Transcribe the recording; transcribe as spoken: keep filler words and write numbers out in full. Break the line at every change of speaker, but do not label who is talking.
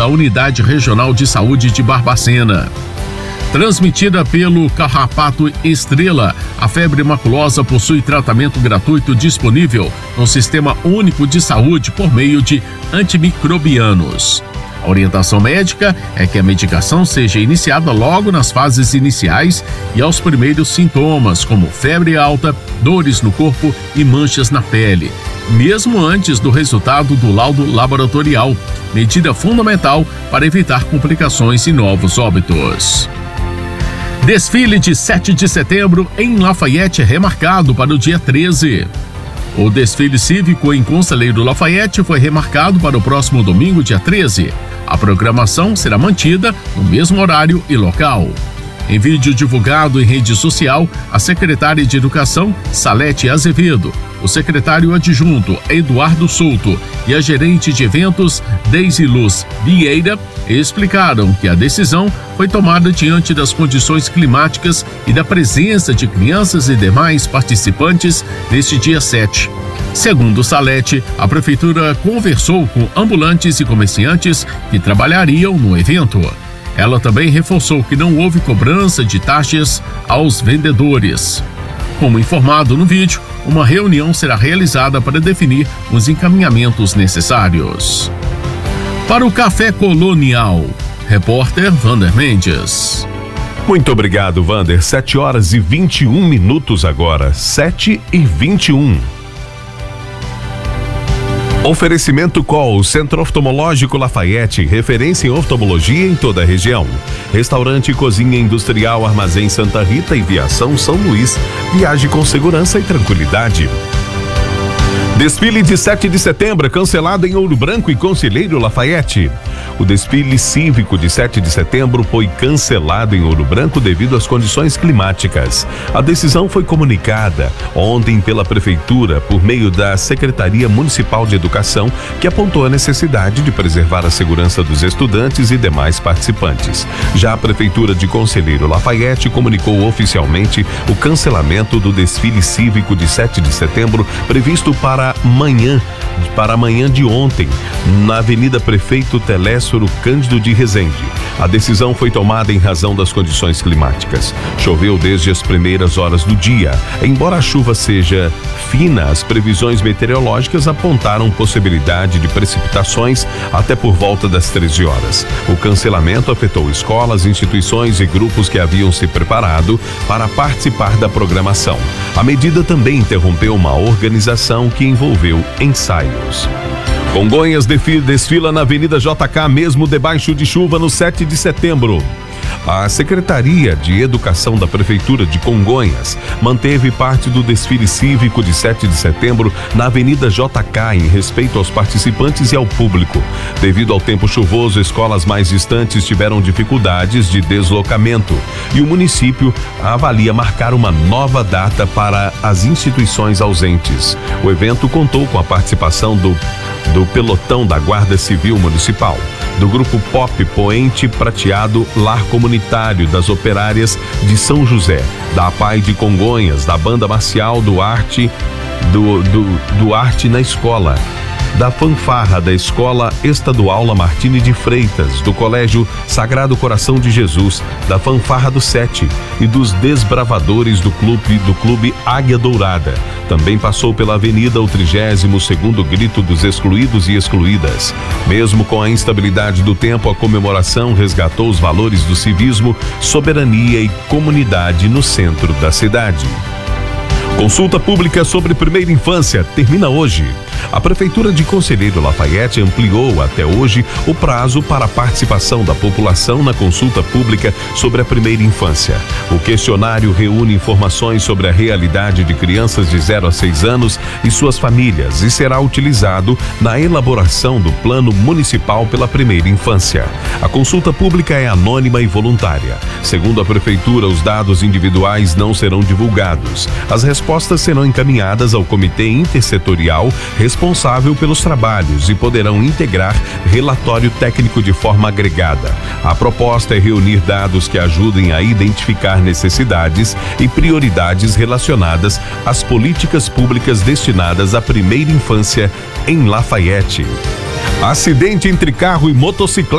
da Unidade Regional de Saúde de Barbacena. Transmitida pelo Carrapato Estrela, a febre maculosa possui tratamento gratuito disponível no Sistema Único de Saúde por meio de antimicrobianos. A orientação médica é que a medicação seja iniciada logo nas fases iniciais e aos primeiros sintomas, como febre alta, dores no corpo e manchas na pele, mesmo antes do resultado do laudo laboratorial, medida fundamental para evitar complicações e novos óbitos. Desfile de sete de setembro em Lafayette é remarcado para o dia treze. O desfile cívico em Conselheiro Lafayette foi remarcado para o próximo domingo, dia treze. A programação será mantida no mesmo horário e local. Em vídeo divulgado em rede social, a secretária de Educação, Salete Azevedo, o secretário adjunto, Eduardo Souto, e a gerente de eventos, Deise Luz Vieira, explicaram que a decisão foi tomada diante das condições climáticas e da presença de crianças e demais participantes neste dia sete. Segundo Salete, a prefeitura conversou com ambulantes e comerciantes que trabalhariam no evento. Ela também reforçou que não houve cobrança de taxas aos vendedores. Como informado no vídeo, uma reunião será realizada para definir os encaminhamentos necessários. Para o Café Colonial, repórter Vander Mendes.
Muito obrigado, Vander. sete horas e vinte e um minutos agora. sete e vinte e um. Oferecimento Col, Centro Oftalmológico Lafayette, referência em oftalmologia em toda a região. Restaurante e Cozinha Industrial Armazém Santa Rita e Viação São Luís. Viaje com segurança e tranquilidade. Desfile de sete de setembro cancelado em Ouro Branco e Conselheiro Lafayette. O desfile cívico de sete de setembro foi cancelado em Ouro Branco devido às condições climáticas. A decisão foi comunicada ontem pela Prefeitura por meio da Secretaria Municipal de Educação, que apontou a necessidade de preservar a segurança dos estudantes e demais participantes. Já a Prefeitura de Conselheiro Lafayette comunicou oficialmente o cancelamento do desfile cívico de sete de setembro previsto para amanhã, para amanhã de ontem, na Avenida Prefeito Telésforo Cândido de Rezende. A decisão foi tomada em razão das condições climáticas. Choveu desde as primeiras horas do dia. Embora a chuva seja fina, as previsões meteorológicas apontaram possibilidade de precipitações até por volta das treze horas. O cancelamento afetou escolas, instituições e grupos que haviam se preparado para participar da programação. A medida também interrompeu uma organização que envolveu ensaios. Congonhas desfila na Avenida J K mesmo debaixo de chuva no sete de setembro. A Secretaria de Educação da Prefeitura de Congonhas manteve parte do desfile cívico de sete de setembro na Avenida J K em respeito aos participantes e ao público. Devido ao tempo chuvoso, escolas mais distantes tiveram dificuldades de deslocamento e o município avalia marcar uma nova data para as instituições ausentes. O evento contou com a participação do, do pelotão da Guarda Civil Municipal, do grupo Pop Poente Prateado Lar Comunitário das Operárias de São José, da A P A I de Congonhas, da Banda Marcial do Arte, do, do, do Arte na Escola, da Fanfarra da Escola Estadual Lamartine de Freitas, do Colégio Sagrado Coração de Jesus, da Fanfarra do Sete e dos Desbravadores do Clube, do Clube Águia Dourada. Também passou pela avenida o trigésimo segundo Grito dos Excluídos e Excluídas. Mesmo com a instabilidade do tempo, a comemoração resgatou os valores do civismo, soberania e comunidade no centro da cidade. Consulta pública sobre primeira infância termina hoje. A Prefeitura de Conselheiro Lafayette ampliou até hoje o prazo para a participação da população na consulta pública sobre a primeira infância. O questionário reúne informações sobre a realidade de crianças de zero a seis anos e suas famílias e será utilizado na elaboração do Plano Municipal pela Primeira Infância. A consulta pública é anônima e voluntária. Segundo a Prefeitura, os dados individuais não serão divulgados. As respostas serão encaminhadas ao Comitê Intersetorial responsável pelos trabalhos e poderão integrar relatório técnico de forma agregada. A proposta é reunir dados que ajudem a identificar necessidades e prioridades relacionadas às políticas públicas destinadas à primeira infância em Lafayette. Acidente entre carro e motocicleta